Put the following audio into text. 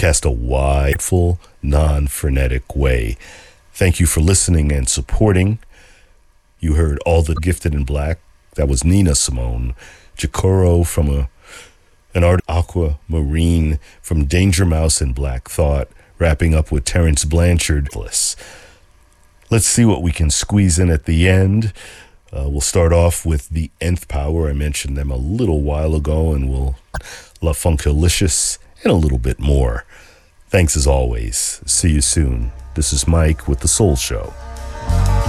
cast a wide, full, non-frenetic way. Thank you for listening and supporting. You heard All the Gifted in Black. That was Nina Simone. Jacoro from an art Aquamarine from Danger Mouse and Black Thought. Wrapping up with Terence Blanchard. Let's see what we can squeeze in at the end. We'll start off with the Nth Power. I mentioned them a little while ago, and we'll La Funkalicious and a little bit more. Thanks as always. See you soon. This is Mike with The Soul Show.